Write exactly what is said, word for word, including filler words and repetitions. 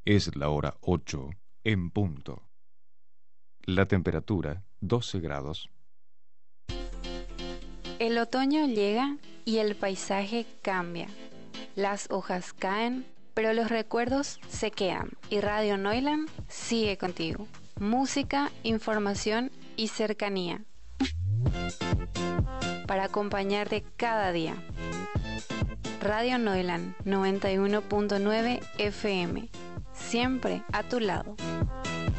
Es la hora ocho en punto. La temperatura doce grados. El otoño llega y el paisaje cambia. Las hojas caen, pero los recuerdos se quedan. Y Radio Neuland sigue contigo. Música, información y cercanía. Para acompañarte cada día. Radio Neuland noventa y uno punto nueve F M. Siempre a tu lado.